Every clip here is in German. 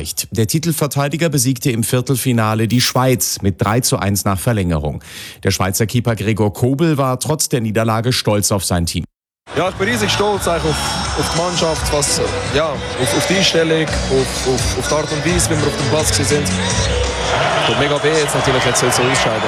erreicht. Der Titelverteidiger besiegte im Viertelfinale die Schweiz mit 3:1 nach Verlängerung. Der Schweizer Keeper Gregor Kobel war trotz der Niederlage stolz auf sein Team. Ja, ich bin riesig stolz auf die Mannschaft, auf die Einstellung, auf die Art und Weise, wie wir auf dem Platz sind. Tut mega weh, jetzt natürlich so ausscheiden.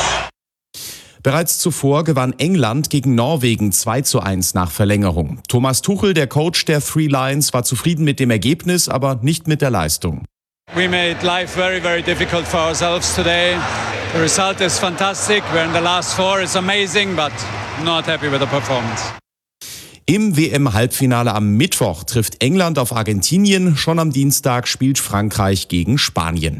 Bereits zuvor gewann England gegen Norwegen 2:1 nach Verlängerung. Thomas Tuchel, der Coach der Three Lions, war zufrieden mit dem Ergebnis, aber nicht mit der Leistung. We made life very, very difficult for ourselves today. The result is fantastic. We're in the last four. It's amazing, but not happy with the performance. Im WM-Halbfinale am Mittwoch trifft England auf Argentinien. Schon am Dienstag spielt Frankreich gegen Spanien.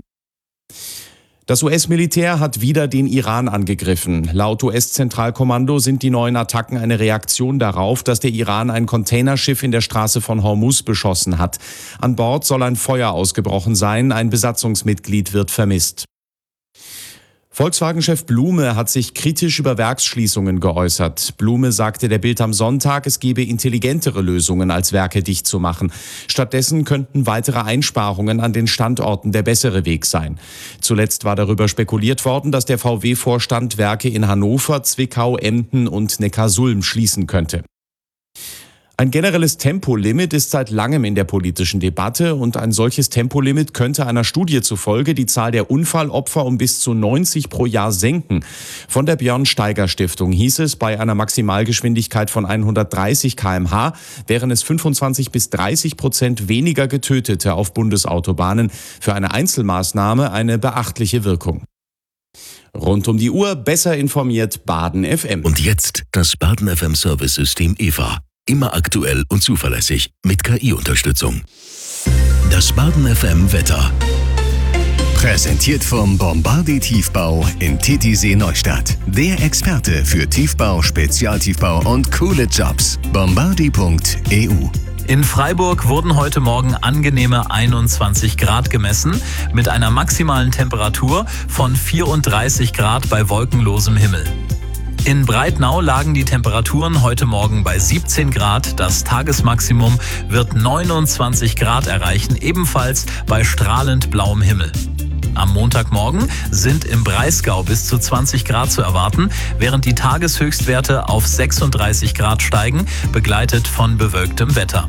Das US-Militär hat wieder den Iran angegriffen. Laut US-Zentralkommando sind die neuen Attacken eine Reaktion darauf, dass der Iran ein Containerschiff in der Straße von Hormuz beschossen hat. An Bord soll ein Feuer ausgebrochen sein. Ein Besatzungsmitglied wird vermisst. Volkswagen-Chef Blume hat sich kritisch über Werksschließungen geäußert. Blume sagte der Bild am Sonntag, es gebe intelligentere Lösungen, als Werke dicht zu machen. Stattdessen könnten weitere Einsparungen an den Standorten der bessere Weg sein. Zuletzt war darüber spekuliert worden, dass der VW-Vorstand Werke in Hannover, Zwickau, Emden und Neckarsulm schließen könnte. Ein generelles Tempolimit ist seit langem in der politischen Debatte und ein solches Tempolimit könnte einer Studie zufolge die Zahl der Unfallopfer um bis zu 90 pro Jahr senken. Von der Björn-Steiger-Stiftung hieß es, bei einer Maximalgeschwindigkeit von 130 km/h wären es 25-30% weniger Getötete auf Bundesautobahnen. Für eine Einzelmaßnahme eine beachtliche Wirkung. Rund um die Uhr besser informiert Baden FM. Und jetzt das Baden FM Service-System EVA. Immer aktuell und zuverlässig mit KI-Unterstützung. Das Baden FM Wetter. Präsentiert vom Bombardier Tiefbau in Titisee Neustadt. Der Experte für Tiefbau, Spezialtiefbau und coole Jobs. Bombardier.eu. In Freiburg wurden heute Morgen angenehme 21 Grad gemessen, mit einer maximalen Temperatur von 34 Grad bei wolkenlosem Himmel. In Breitnau lagen die Temperaturen heute Morgen bei 17 Grad. Das Tagesmaximum wird 29 Grad erreichen, ebenfalls bei strahlend blauem Himmel. Am Montagmorgen sind im Breisgau bis zu 20 Grad zu erwarten, während die Tageshöchstwerte auf 36 Grad steigen, begleitet von bewölktem Wetter.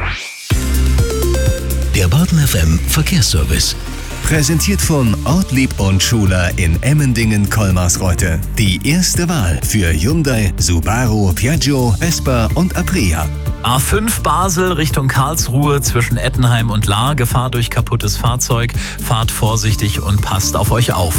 Der Baden FM Verkehrsservice. Präsentiert von Ortlieb und Schuler in Emmendingen-Kolmarsreuth. Die erste Wahl für Hyundai, Subaru, Piaggio, Vespa und Aprilia. A5 Basel Richtung Karlsruhe zwischen Ettenheim und Lahr. Gefahr durch kaputtes Fahrzeug. Fahrt vorsichtig und passt auf euch auf.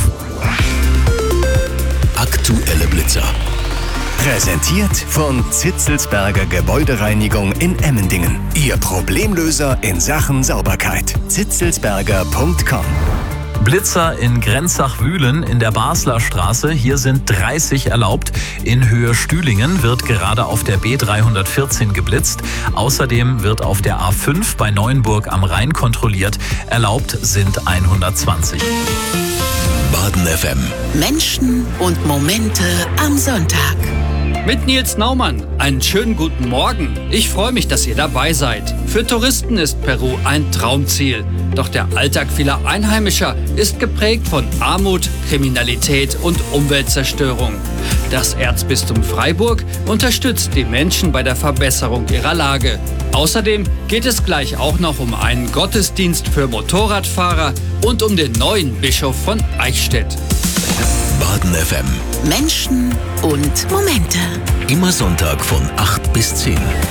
Aktuelle Blitzer. Präsentiert von Zitzelsberger Gebäudereinigung in Emmendingen. Ihr Problemlöser in Sachen Sauberkeit. zitzelsberger.com. Blitzer in Grenzach-Wühlen in der Basler Straße. Hier sind 30 erlaubt. In Höhe Stühlingen wird gerade auf der B314 geblitzt. Außerdem wird auf der A5 bei Neuenburg am Rhein kontrolliert. Erlaubt sind 120. Baden FM. Menschen und Momente am Sonntag. Mit Nils Naumann. Einen schönen guten Morgen. Ich freue mich, dass ihr dabei seid. Für Touristen ist Peru ein Traumziel. Doch der Alltag vieler Einheimischer ist geprägt von Armut, Kriminalität und Umweltzerstörung. Das Erzbistum Freiburg unterstützt die Menschen bei der Verbesserung ihrer Lage. Außerdem geht es gleich auch noch um einen Gottesdienst für Motorradfahrer und um den neuen Bischof von Eichstätt. Baden FM. Menschen und Momente. Immer Sonntag von 8 bis 10.